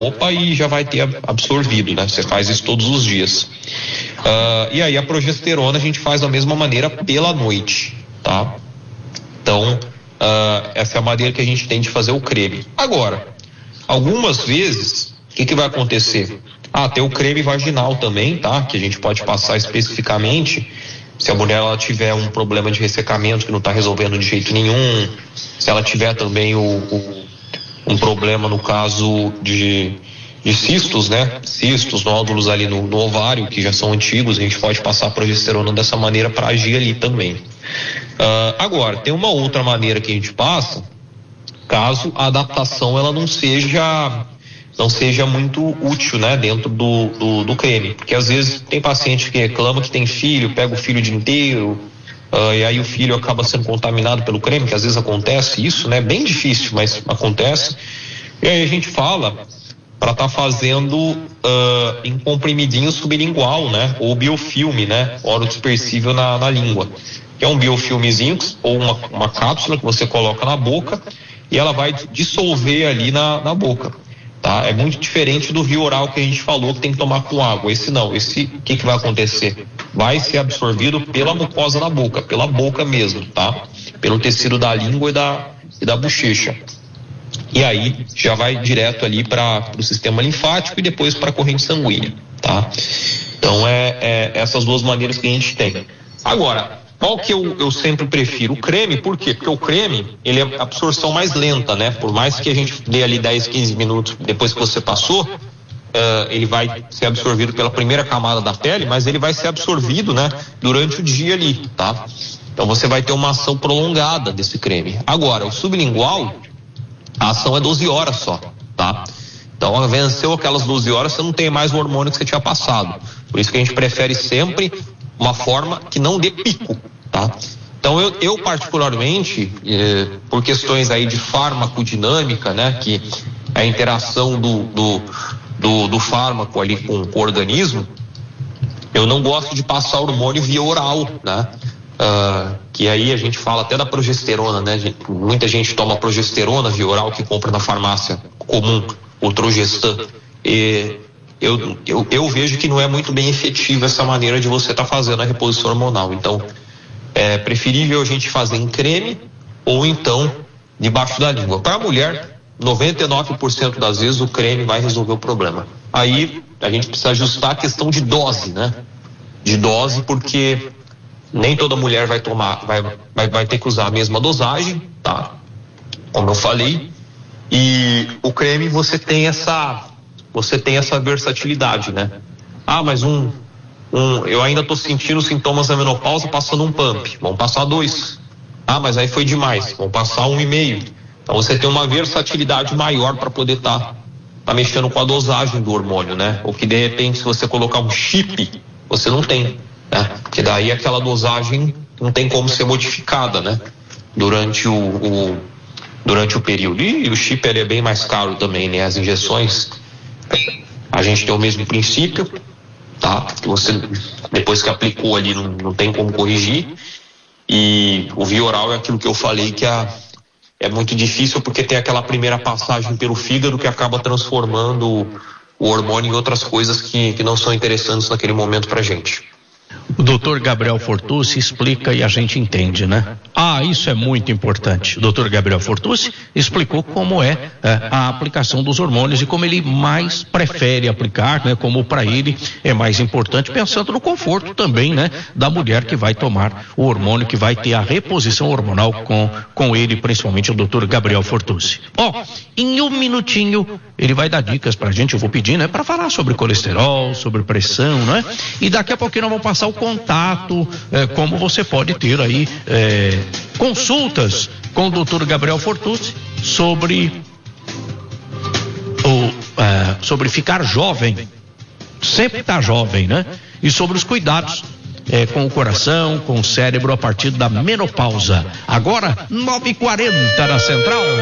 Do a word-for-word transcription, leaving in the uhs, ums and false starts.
roupa e já vai ter absorvido, né? Você faz isso todos os dias. Uh, e aí a progesterona a gente faz da mesma maneira pela noite, tá? Então, uh, essa é a maneira que a gente tem de fazer o creme. Agora, algumas vezes, o que que vai acontecer? Ah, tem o creme vaginal também, tá? Que a gente pode passar especificamente se a mulher ela tiver um problema de ressecamento que não está resolvendo de jeito nenhum, se ela tiver também o, o, um problema no caso de, de cistos, né? Cistos, nódulos ali no, no ovário, que já são antigos, a gente pode passar a progesterona dessa maneira para agir ali também. Uh, agora, tem uma outra maneira que a gente passa, caso a adaptação ela não seja... não seja muito útil, né, dentro do, do, do creme, porque às vezes tem paciente que reclama que tem filho, pega o filho o dia inteiro, uh, e aí o filho acaba sendo contaminado pelo creme, que às vezes acontece isso, né, bem difícil, mas acontece, e aí a gente fala para estar tá fazendo uh, em comprimidinho sublingual, né, ou biofilme, né, oro dispersível na, na língua, que é um biofilmezinho ou uma, uma cápsula que você coloca na boca e ela vai dissolver ali na, na boca. Tá? É muito diferente do via oral que a gente falou que tem que tomar com água. Esse não, esse o que que vai acontecer? Vai ser absorvido pela mucosa da boca, pela boca mesmo, tá? Pelo tecido da língua e da, e da bochecha. E aí já vai direto ali para o sistema linfático e depois para a corrente sanguínea, tá? Então é, é essas duas maneiras que a gente tem. Agora, qual que eu, eu sempre prefiro? O creme, por quê? Porque o creme, ele é a absorção mais lenta, né? Por mais que a gente dê ali dez, quinze minutos depois que você passou, uh, ele vai ser absorvido pela primeira camada da pele, mas ele vai ser absorvido, né? Durante o dia ali, tá? Então você vai ter uma ação prolongada desse creme. Agora, o sublingual, a ação é doze horas só, tá? Então, venceu aquelas doze horas, você não tem mais o hormônio que você tinha passado. Por isso que a gente prefere sempre uma forma que não dê pico, tá? Então eu, eu particularmente, eh, por questões aí de farmacodinâmica, né, que é a interação do, do, do, do fármaco ali com, com o organismo, eu não gosto de passar hormônio via oral, né? Uh, que aí a gente fala até da progesterona, né? Gente, muita gente toma progesterona via oral que compra na farmácia comum, o Trogestan, e Eu, eu, eu vejo que não é muito bem efetiva essa maneira de você estar tá fazendo a reposição hormonal. Então, é preferível a gente fazer em creme ou então debaixo da língua. Para a mulher, noventa e nove por cento das vezes o creme vai resolver o problema. Aí a gente precisa ajustar a questão de dose, né? De dose, porque nem toda mulher vai tomar, vai, vai, vai ter que usar a mesma dosagem, tá? Como eu falei. E o creme você tem essa... você tem essa versatilidade, né? Ah, mas um, um eu ainda tô sentindo sintomas da menopausa passando um pump, vamos passar dois. Ah, mas aí foi demais, vamos passar um e meio. Então você tem uma versatilidade maior para poder estar tá, tá mexendo com a dosagem do hormônio, né? Ou que de repente se você colocar um chip, você não tem, né? Porque daí aquela dosagem não tem como ser modificada, né? Durante o, o durante o período. E o chip ele é bem mais caro também, né? As injeções a gente tem o mesmo princípio, tá? Que você, depois que aplicou ali, não, não tem como corrigir. E o via oral é aquilo que eu falei que a, é muito difícil porque tem aquela primeira passagem pelo fígado que acaba transformando o, o hormônio em outras coisas que, que não são interessantes naquele momento pra gente. O doutor Gabriel Fortucci explica e a gente entende, né? Ah, isso é muito importante. O doutor Gabriel Fortucci explicou como é, é a aplicação dos hormônios e como ele mais prefere aplicar, né? Como para ele é mais importante, pensando no conforto também, né? Da mulher que vai tomar o hormônio, que vai ter a reposição hormonal com, com ele, principalmente o doutor Gabriel Fortucci. Ó, oh, em um minutinho ele vai dar dicas pra gente, eu vou pedir, né? Para falar sobre colesterol, sobre pressão, né? E daqui a pouquinho nós vamos passar o contato, eh, como você pode ter aí eh, consultas com o doutor Gabriel Fortucci sobre o, eh, sobre ficar jovem, sempre estar jovem, né? E sobre os cuidados eh, com o coração, com o cérebro a partir da menopausa. Agora, nove e quarenta na Central.